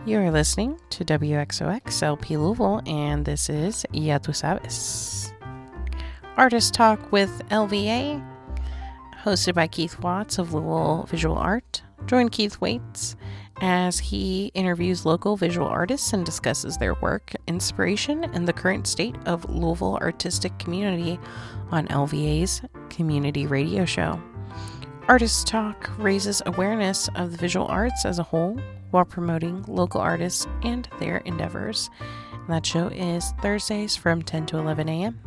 You are listening to WXOX LP Louisville, and this is Ya Tu Sabes. Artist Talk with LVA, hosted by Keith Watts of Louisville Visual Art. Join Keith Waits as he interviews local visual artists and discusses their work, inspiration, and the current state of Louisville artistic community on LVA's community radio show. Artist Talk raises awareness of the visual arts as a whole while promoting local artists and their endeavors. And that show is Thursdays from 10 to 11 a.m.